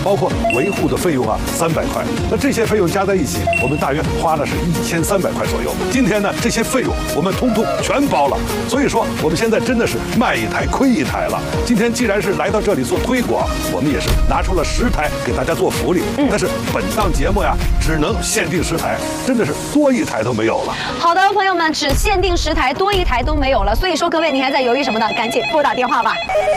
包括维护的费用啊300块。那这些费用加在一起，我们大约花了是1300块左右。今天呢，这些费用我们通通全包了。所以说，我们现在真的是卖一台亏一台了。今天既然是来到这里做推广，我们也是拿出了10台给大家做福利。但是本档节目呀，只能限定10台，真的是多1台都没有了。 好的，朋友们，只限定10台，多1台都没有了。所以说，各位，你还在犹豫什么呢？赶紧拨打电话吧。